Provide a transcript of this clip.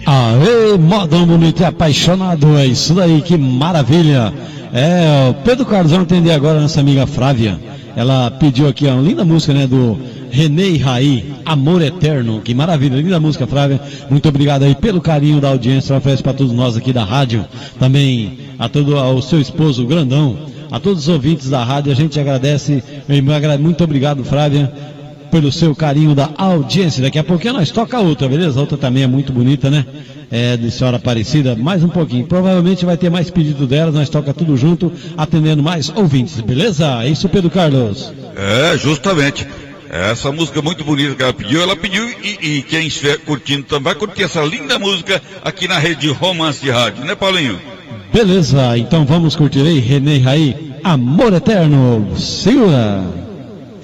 Aê, modão bonito e apaixonado, é isso daí, que maravilha. O Pedro Carlos, vamos atender agora a nossa amiga Flávia. Ela pediu aqui uma linda música, né, do René e Raí, Amor Eterno. Que maravilha, linda música, Flávia. Muito obrigado aí pelo carinho da audiência. Ela oferece para todos nós aqui da rádio. Também ao seu esposo, Grandão. A todos os ouvintes da rádio, a gente agradece. Muito obrigado, Flávia, pelo seu carinho da audiência. Daqui a pouquinho nós toca outra, beleza? A outra também é muito bonita, né? De Senhora Aparecida, mais um pouquinho. Provavelmente vai ter mais pedido delas, nós toca tudo junto, atendendo mais ouvintes, beleza? É isso, Pedro Carlos. Justamente. Essa música muito bonita que ela pediu e quem estiver curtindo também vai curtir essa linda música aqui na Rede Romance de Rádio, né, Paulinho? Beleza, então vamos curtir aí, René e Raí, Amor Eterno. Segura!